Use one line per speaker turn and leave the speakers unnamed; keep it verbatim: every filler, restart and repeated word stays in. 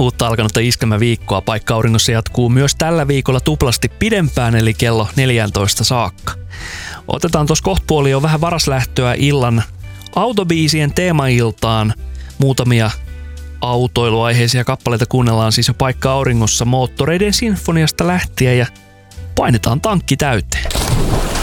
Uutta alkanutta iskelmäviikkoa Paikka Auringossa jatkuu myös tällä viikolla tuplasti pidempään, eli kello neljätoista saakka. Otetaan tuossa kohtapuoli jo vähän varaslähtöä illan autobiisien teemailtaan. Muutamia autoiluaiheisia kappaleita kuunnellaan siis jo Paikka Auringossa moottoreiden sinfoniasta lähtien ja painetaan tankki täyteen.